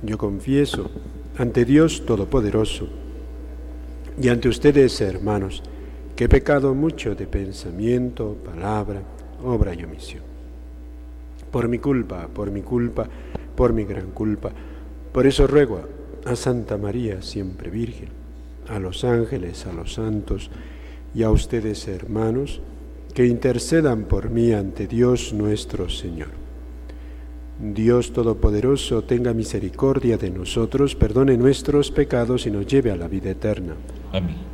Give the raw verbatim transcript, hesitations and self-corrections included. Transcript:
Yo confieso ante Dios Todopoderoso y ante ustedes, hermanos, que he pecado mucho de pensamiento, palabra, obra y omisión. Por mi culpa, por mi culpa, por mi gran culpa. Por eso ruego a Santa María, siempre Virgen, a los ángeles, a los santos y a ustedes, hermanos, que intercedan por mí ante Dios nuestro Señor. Dios Todopoderoso tenga misericordia de nosotros, perdone nuestros pecados y nos lleve a la vida eterna. Amén.